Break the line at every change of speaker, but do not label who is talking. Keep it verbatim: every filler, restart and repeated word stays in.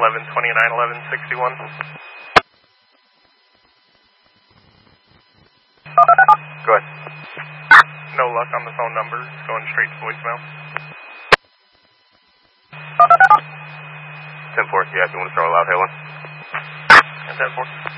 eleven twenty-nine eleven sixty-one.
Go ahead.
No luck on the phone number. It's going straight to voicemail.
ten four, yeah, if you want to start a loud hailing.
ten four.